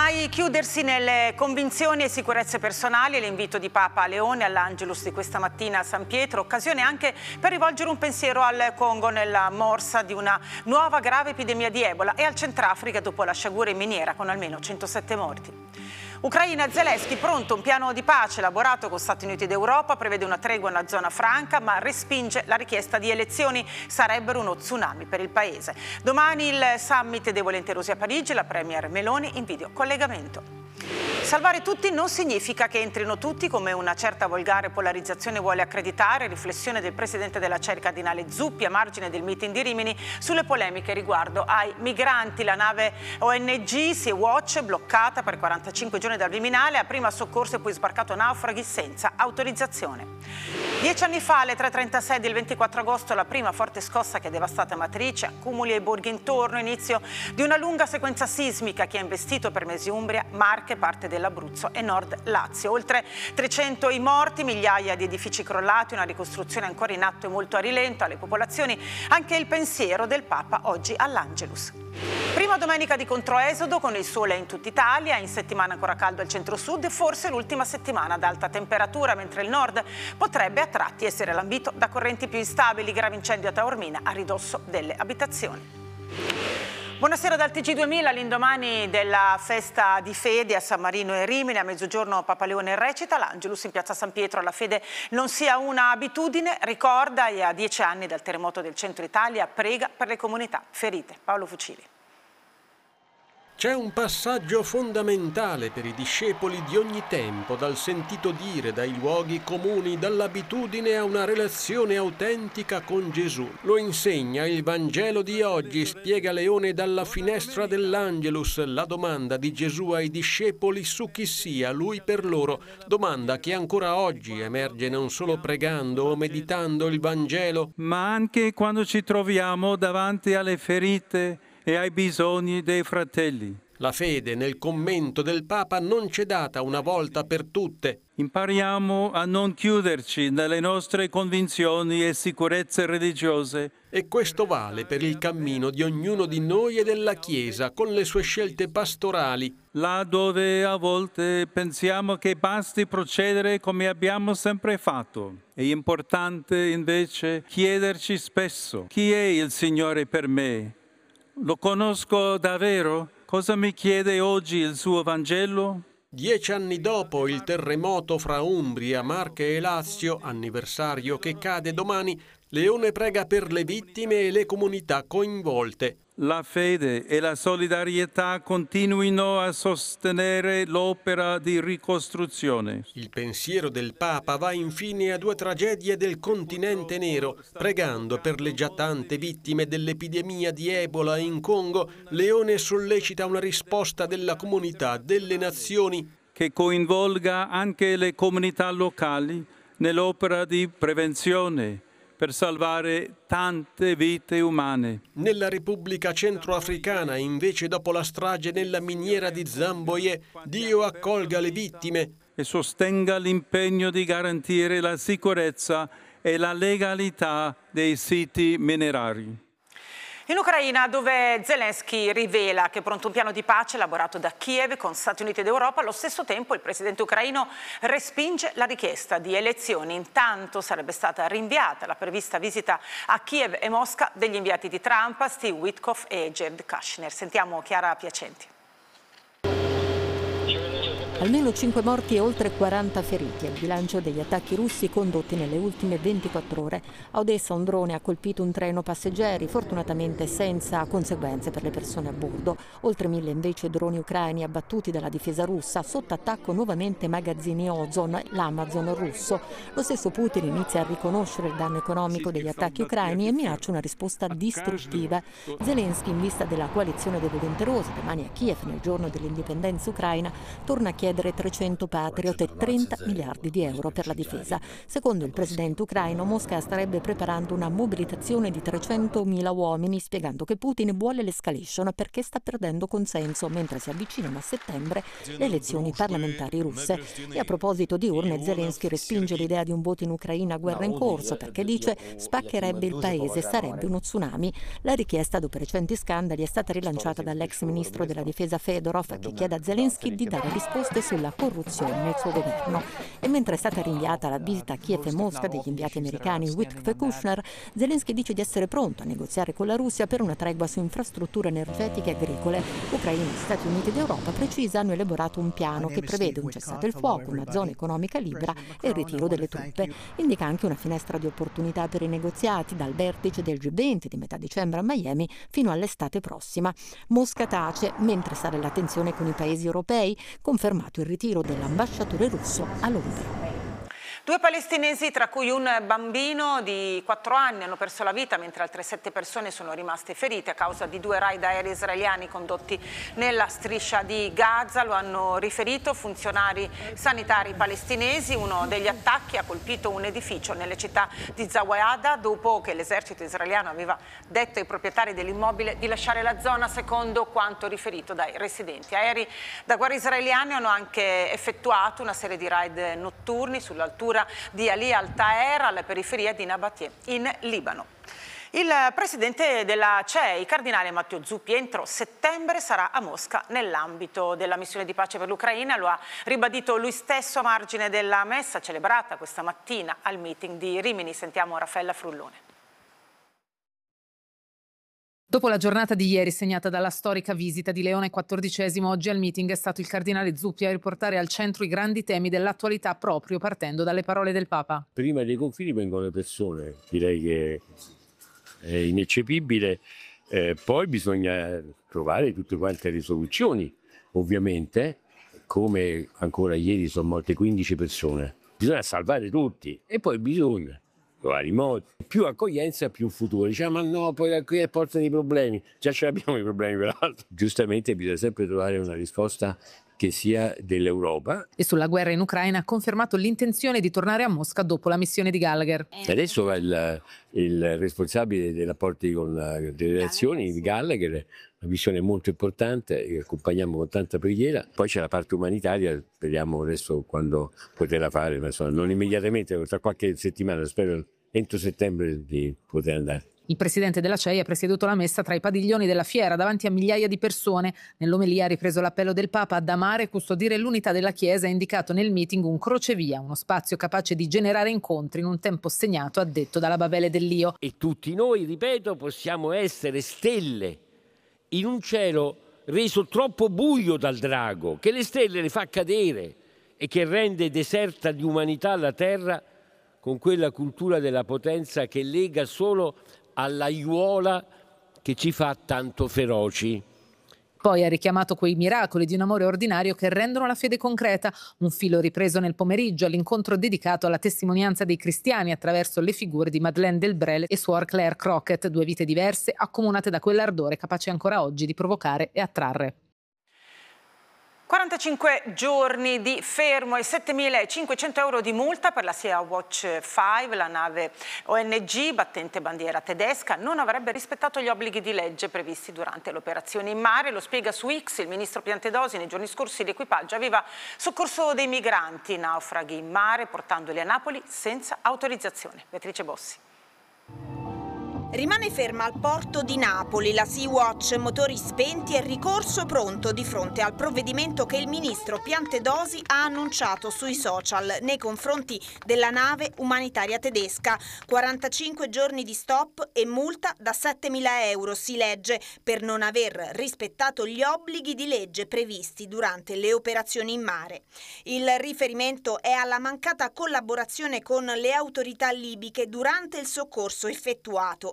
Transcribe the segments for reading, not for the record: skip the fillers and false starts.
Mai chiudersi nelle convinzioni e sicurezze personali, l'invito di Papa Leone all'Angelus di questa mattina a San Pietro, occasione anche per rivolgere un pensiero al Congo nella morsa di una nuova grave epidemia di Ebola e al Centrafrica dopo la sciagura in miniera con almeno 107 morti. Ucraina, Zelensky, pronto un piano di pace elaborato con Stati Uniti ed Europa, prevede una tregua nella zona franca ma respinge la richiesta di elezioni, sarebbero uno tsunami per il paese. Domani il summit dei volenterosi a Parigi, la premier Meloni in videocollegamento. Salvare tutti non significa che entrino tutti, come una certa volgare polarizzazione vuole accreditare, riflessione del presidente della CEI cardinale Zuppi a margine del meeting di Rimini sulle polemiche riguardo ai migranti. La nave ONG Sea Watch bloccata per 45 giorni dal Viminale, a prima soccorso e poi sbarcato naufraghi senza autorizzazione. 10 anni fa, alle 3:36 del 24 agosto, la prima forte scossa che ha devastato Amatrice, accumuli ai borghi intorno, inizio di una lunga sequenza sismica che ha investito per mesi Umbria, Marche, parte dell'Abruzzo e Nord Lazio. Oltre 300 i morti, migliaia di edifici crollati, una ricostruzione ancora in atto e molto a rilento. Alle popolazioni anche il pensiero del Papa oggi all'Angelus. Prima domenica di controesodo con il sole in tutta Italia, in settimana ancora caldo al centro-sud e forse l'ultima settimana ad alta temperatura, mentre il nord potrebbe a tratti essere lambito da correnti più instabili. Grave incendio a Taormina a ridosso delle abitazioni. Buonasera dal TG2000, all'indomani della festa di fede a San Marino e Rimini. A mezzogiorno Papa Leone recita, l'Angelus in piazza San Pietro. La fede non sia una abitudine, ricorda, e a 10 anni dal terremoto del centro Italia prega per le comunità ferite. Paolo Fucili. C'è un passaggio fondamentale per i discepoli di ogni tempo, dal sentito dire, dai luoghi comuni, dall'abitudine a una relazione autentica con Gesù. Lo insegna il Vangelo di oggi, spiega Leone dalla finestra dell'Angelus, la domanda di Gesù ai discepoli su chi sia lui per loro, domanda che ancora oggi emerge non solo pregando o meditando il Vangelo, ma anche quando ci troviamo davanti alle ferite e ai bisogni dei fratelli. La fede, nel commento del Papa, non c'è data una volta per tutte. Impariamo a non chiuderci nelle nostre convinzioni e sicurezze religiose. E questo vale per il cammino di ognuno di noi e della Chiesa, con le sue scelte pastorali. Là dove a volte pensiamo che basti procedere come abbiamo sempre fatto. È importante invece chiederci spesso: chi è il Signore per me? Lo conosco davvero? Cosa mi chiede oggi il suo Vangelo? 10 anni dopo il terremoto fra Umbria, Marche e Lazio, anniversario che cade domani, Leone prega per le vittime e le comunità coinvolte. La fede e la solidarietà continuino a sostenere l'opera di ricostruzione. Il pensiero del Papa va infine a 2 tragedie del continente nero. Pregando per le già tante vittime dell'epidemia di Ebola in Congo, Leone sollecita una risposta della comunità, delle nazioni, che coinvolga anche le comunità locali nell'opera di prevenzione, per salvare tante vite umane. Nella Repubblica Centroafricana, invece, dopo la strage nella miniera di Zamboye, Dio accolga le vittime e sostenga l'impegno di garantire la sicurezza e la legalità dei siti minerari. In Ucraina, dove Zelensky rivela che è pronto un piano di pace elaborato da Kiev con Stati Uniti ed Europa, allo stesso tempo il presidente ucraino respinge la richiesta di elezioni. Intanto sarebbe stata rinviata la prevista visita a Kiev e Mosca degli inviati di Trump, Steve Witkoff e Jared Kushner. Sentiamo Chiara Piacenti. Almeno 5 morti e oltre 40 feriti è il bilancio degli attacchi russi condotti nelle ultime 24 ore. A Odessa un drone ha colpito un treno passeggeri, fortunatamente senza conseguenze per le persone a bordo. Oltre 1000 invece droni ucraini abbattuti dalla difesa russa. Sotto attacco nuovamente magazzini Ozon, l'Amazon russo. Lo stesso Putin inizia a riconoscere il danno economico degli attacchi ucraini e minaccia una risposta distruttiva. Zelensky, in vista della coalizione dei volenterosi, domani a Kiev nel giorno dell'indipendenza ucraina, torna a chiedere chiedere 300 Patriot e 30 miliardi di euro per la difesa. Secondo il presidente ucraino, Mosca starebbe preparando una mobilitazione di 300.000 uomini, spiegando che Putin vuole l'escalation perché sta perdendo consenso mentre si avvicinano a settembre le elezioni parlamentari russe. E a proposito di urne, Zelensky respinge l'idea di un voto in Ucraina a guerra in corso perché dice spaccherebbe il paese, sarebbe uno tsunami. La richiesta, dopo recenti scandali, è stata rilanciata dall'ex ministro della difesa Fedorov, che chiede a Zelensky di dare risposte sulla corruzione nel suo governo. E mentre è stata rinviata la visita a Kiev e Mosca degli inviati americani Witkoff e Kushner, Zelensky dice di essere pronto a negoziare con la Russia per una tregua su infrastrutture energetiche e agricole. Ucraina, Stati Uniti ed Europa, precisa, hanno elaborato un piano che prevede un cessate il fuoco, una zona economica libera e il ritiro delle truppe. Indica anche una finestra di opportunità per i negoziati dal vertice del G20 di metà dicembre a Miami fino all'estate prossima. Mosca tace mentre sale la tensione con i paesi europei, confermato il ritiro dell'ambasciatore russo a Londra. 2 palestinesi, tra cui un bambino di 4 anni, hanno perso la vita, mentre altre 7 persone sono rimaste ferite a causa di 2 raid aerei israeliani condotti nella striscia di Gaza. Lo hanno riferito funzionari sanitari palestinesi. Uno degli attacchi ha colpito un edificio nelle città di Zawada dopo che l'esercito israeliano aveva detto ai proprietari dell'immobile di lasciare la zona, secondo quanto riferito dai residenti. Aerei da guerra israeliani hanno anche effettuato una serie di raid notturni sull'altura di Ali Al-Taher, alla periferia di Nabatie in Libano. Il presidente della CEI, cardinale Matteo Zuppi, entro settembre sarà a Mosca nell'ambito della missione di pace per l'Ucraina. Lo ha ribadito lui stesso a margine della messa celebrata questa mattina al meeting di Rimini. Sentiamo Raffaella Frullone. Dopo la giornata di ieri segnata dalla storica visita di Leone XIV, oggi al meeting è stato il cardinale Zuppi a riportare al centro i grandi temi dell'attualità, proprio partendo dalle parole del Papa. Prima dei confini vengono le persone, direi che è ineccepibile, poi bisogna trovare tutte quante le soluzioni, ovviamente, come ancora ieri sono morte 15 persone, bisogna salvare tutti e poi bisogna trovare i modi, più accoglienza, più futuro. Diciamo, ma no, poi qui portano i problemi, già ce l'abbiamo i problemi peraltro. Giustamente bisogna sempre trovare una risposta che sia dell'Europa. E sulla guerra in Ucraina ha confermato l'intenzione di tornare a Mosca dopo la missione di Gallagher. Adesso va il responsabile dei rapporti con le relazioni di Gallagher, una missione molto importante che accompagniamo con tanta preghiera. Poi c'è la parte umanitaria, speriamo adesso quando poterla fare, ma insomma, non immediatamente, tra qualche settimana, spero entro settembre di poter andare. Il presidente della CEI ha presieduto la messa tra i padiglioni della fiera davanti a migliaia di persone. Nell'omelia ha ripreso l'appello del Papa ad amare e custodire l'unità della Chiesa e ha indicato nel meeting un crocevia, uno spazio capace di generare incontri in un tempo segnato, ha detto, dalla Babele dell'Io. E tutti noi, ripeto, possiamo essere stelle in un cielo reso troppo buio dal drago, che le stelle le fa cadere e che rende deserta di umanità la terra con quella cultura della potenza che lega solo all'aiuola che ci fa tanto feroci. Poi ha richiamato quei miracoli di un amore ordinario che rendono la fede concreta, un filo ripreso nel pomeriggio all'incontro dedicato alla testimonianza dei cristiani attraverso le figure di Madeleine Delbrel e Suor Claire Crockett, 2 vite diverse accomunate da quell'ardore capace ancora oggi di provocare e attrarre. 45 giorni di fermo e 7.500 euro di multa per la Sea Watch 5, la nave ONG battente bandiera tedesca non avrebbe rispettato gli obblighi di legge previsti durante l'operazione in mare. Lo spiega su X il ministro Piantedosi. Nei giorni scorsi l'equipaggio aveva soccorso dei migranti naufraghi in mare portandoli a Napoli senza autorizzazione. Beatrice Bossi. Rimane ferma al porto di Napoli la Sea-Watch, motori spenti e ricorso pronto di fronte al provvedimento che il ministro Piantedosi ha annunciato sui social nei confronti della nave umanitaria tedesca. 45 giorni di stop e multa da 7.000 euro, si legge, per non aver rispettato gli obblighi di legge previsti durante le operazioni in mare. Il riferimento è alla mancata collaborazione con le autorità libiche durante il soccorso effettuato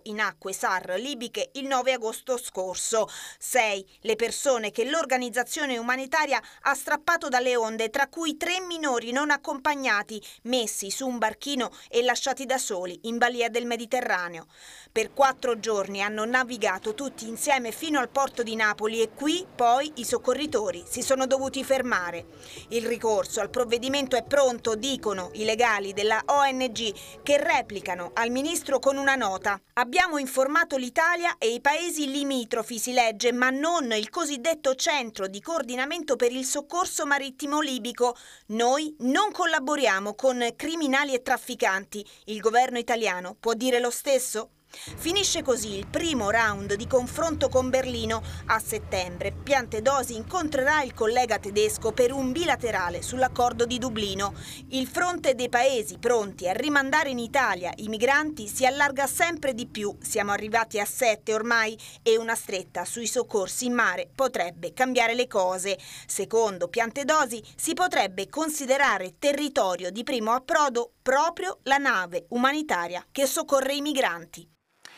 in acque SAR libiche il 9 agosto scorso. 6 le persone che l'organizzazione umanitaria ha strappato dalle onde, tra cui 3 minori non accompagnati messi su un barchino e lasciati da soli in balia del Mediterraneo. Per 4 giorni hanno navigato tutti insieme fino al porto di Napoli e qui poi i soccorritori si sono dovuti fermare. Il ricorso al provvedimento è pronto, dicono i legali della ONG, che replicano al ministro con una nota. Abbiamo informato l'Italia e i paesi limitrofi, si legge, ma non il cosiddetto centro di coordinamento per il soccorso marittimo libico. Noi non collaboriamo con criminali e trafficanti. Il governo italiano può dire lo stesso? Finisce così il primo round di confronto con Berlino. A settembre Piantedosi incontrerà il collega tedesco per un bilaterale sull'accordo di Dublino. Il fronte dei paesi pronti a rimandare in Italia i migranti si allarga sempre di più. Siamo arrivati a 7 ormai e una stretta sui soccorsi in mare potrebbe cambiare le cose. Secondo Piantedosi si potrebbe considerare territorio di primo approdo proprio la nave umanitaria che soccorre i migranti.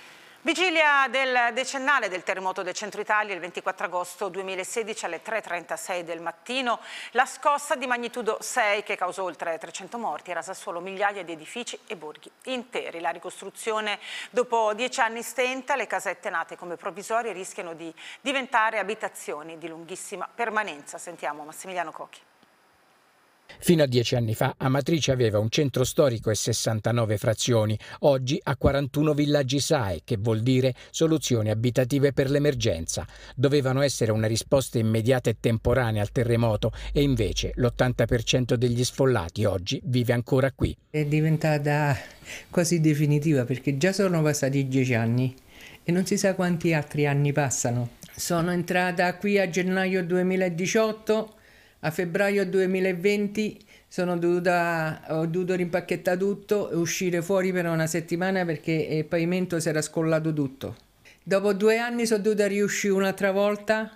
Vigilia del decennale del terremoto del centro Italia il 24 agosto 2016 alle 3:36 del mattino. La scossa di magnitudo 6 che causò oltre 300 morti rasa solo migliaia di edifici e borghi interi. La ricostruzione dopo 10 anni stenta, le casette nate come provvisorie rischiano di diventare abitazioni di lunghissima permanenza. Sentiamo Massimiliano Cocchi. Fino a 10 anni fa Amatrice aveva un centro storico e 69 frazioni, oggi ha 41 villaggi SAE, che vuol dire soluzioni abitative per l'emergenza. Dovevano essere una risposta immediata e temporanea al terremoto e invece l'80% degli sfollati oggi vive ancora qui. È diventata quasi definitiva perché già sono passati 10 anni e non si sa quanti altri anni passano. Sono entrata qui a gennaio 2018. A febbraio 2020 ho dovuto rimpacchettare tutto e uscire fuori per una settimana perché il pavimento si era scollato tutto. Dopo 2 anni sono dovuta riuscire un'altra volta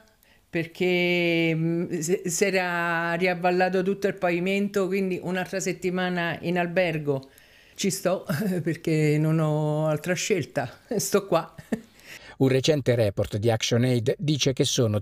perché si era riavvallato tutto il pavimento, quindi un'altra settimana in albergo. Ci sto perché non ho altra scelta, sto qua. Un recente report di ActionAid dice che sono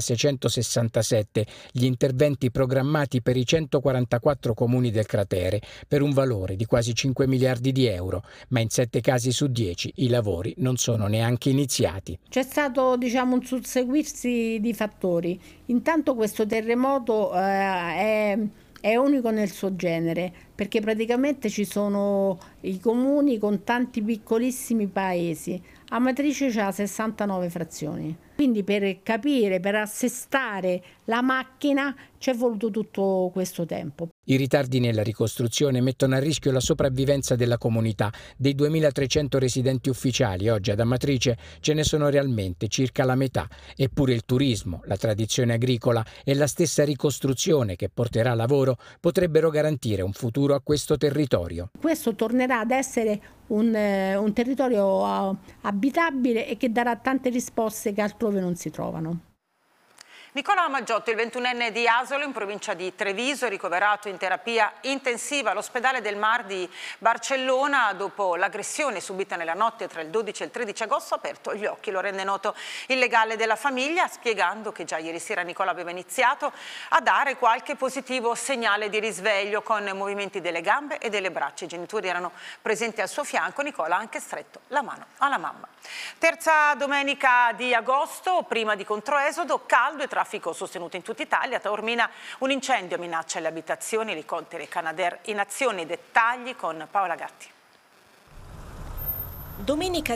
3.667 gli interventi programmati per i 144 comuni del cratere per un valore di quasi 5 miliardi di euro, ma in 7 casi su 10 i lavori non sono neanche iniziati. C'è stato un susseguirsi di fattori. Intanto questo terremoto è unico nel suo genere, perché praticamente ci sono i comuni con tanti piccolissimi paesi. Amatrice ha 69 frazioni, quindi per capire, per assestare la macchina ci è voluto tutto questo tempo. I ritardi nella ricostruzione mettono a rischio la sopravvivenza della comunità. Dei 2.300 residenti ufficiali oggi ad Amatrice ce ne sono realmente circa la metà. Eppure il turismo, la tradizione agricola e la stessa ricostruzione che porterà lavoro potrebbero garantire un futuro a questo territorio. Questo tornerà ad essere un territorio abitabile e che darà tante risposte che altrove non si trovano. Nicola Maggiotto, il 21enne di Asolo, in provincia di Treviso, ricoverato in terapia intensiva all'ospedale del Mar di Barcellona dopo l'aggressione subita nella notte tra il 12 e il 13 agosto, ha aperto gli occhi. Lo rende noto il legale della famiglia, spiegando che già ieri sera Nicola aveva iniziato a dare qualche positivo segnale di risveglio con movimenti delle gambe e delle braccia. I genitori erano presenti al suo fianco, Nicola ha anche stretto la mano alla mamma. Terza domenica di agosto, prima di controesodo, caldo e traffico sostenuto in tutta Italia. A Taormina un incendio minaccia le abitazioni, elicotteri e Canadair in azione. Dettagli con Paola Gatti. Domenica